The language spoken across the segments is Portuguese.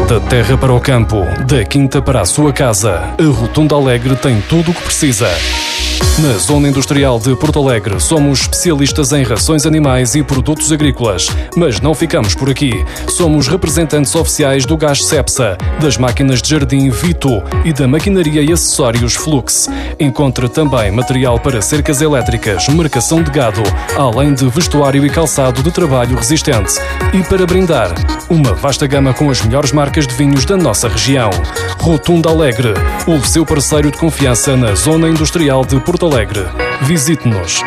Da terra para o campo, da quinta para a sua casa, a Rotunda Alegre tem tudo o que precisa. Na Zona Industrial de Porto Alegre, somos especialistas em rações animais e produtos agrícolas. Mas não ficamos por aqui. Somos representantes oficiais do gás Cepsa, das máquinas de jardim Vito e da maquinaria e acessórios Flux. Encontre também material para cercas elétricas, marcação de gado, além de vestuário e calçado de trabalho resistente. E para brindar, uma vasta gama com as melhores marcas de vinhos da nossa região. Rotunda Alegre, o seu parceiro de confiança na Zona Industrial de Porto Alegre. Visite-nos.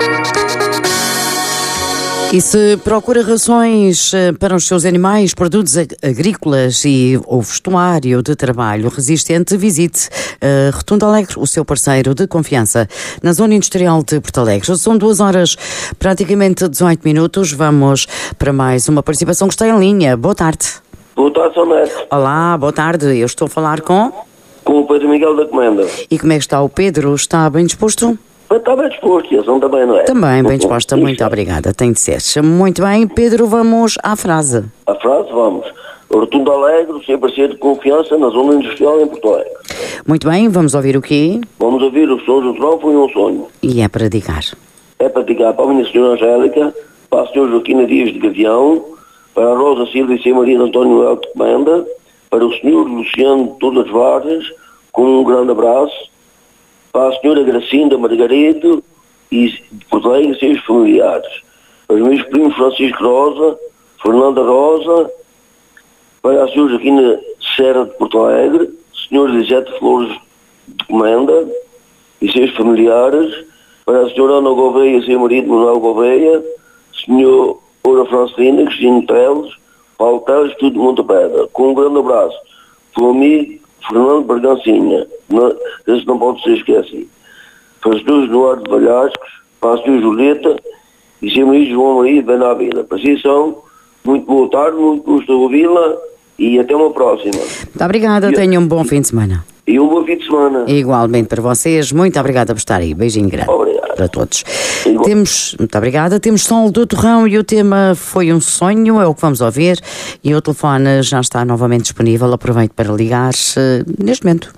E se procura rações para os seus animais, produtos agrícolas ou vestuário de trabalho resistente, visite Rotunda Alegre, o seu parceiro de confiança, na Zona Industrial de Porto Alegre. São 2 horas, praticamente 18 minutos. Vamos para mais uma participação que está em linha. Boa tarde. Boa tarde, Sr. Neto. Olá, boa tarde. Eu estou a falar com o Pedro Miguel da Comenda. E como é que está o Pedro? Está bem disposto? Está bem disposto, e a ação também, não é? Também bem disposta, muito obrigada, tem de ser. Muito bem, Pedro, vamos à frase. A frase, vamos. Rotunda Alegre, o seu parceiro de confiança na Zona Industrial em Porto Alegre. Muito bem, vamos ouvir o quê? Vamos ouvir o Sonho do Tron foi um sonho. E é para dedicar? É para dedicar para a minha senhora Angélica, para a senhora Joaquina Dias de Gavião, para a Rosa Silva e Maria de António Noel de Comenda, para o senhor Luciano de Todas Vargas, com um grande abraço, para a senhora Gracinda Margaredo e de Porto Alegre e seus familiares, para os meus primos Francisco Rosa, Fernanda Rosa, para a senhora Joaquina Serra de Porto Alegre, senhora Lisete Flores de Comenda e seus familiares, para a senhora Ana Gouveia e seu marido Manuel Gouveia, senhora Francina, Cristina Teles, Paulo Teles, tudo de Montepedra, com um grande abraço, para o amigo Fernando Bergancinha, esse não pode ser esquecido. Para os dois Eduardo de Valhascos, para a senhora Julieta e seu marido João Maria bem na vida. Para si são, muito boa tarde, muito gosto de ouvi-la e até uma próxima. Muito obrigada, tenha um bom fim de semana. E um bom fim de semana. Igualmente para vocês, muito obrigada por estar aí. Beijinho grande. Obrigado. Para todos. Muito obrigada. Temos Sol do Torrão e o tema Foi um Sonho, é o que vamos ouvir. E o telefone já está novamente disponível. Aproveito para ligar neste momento.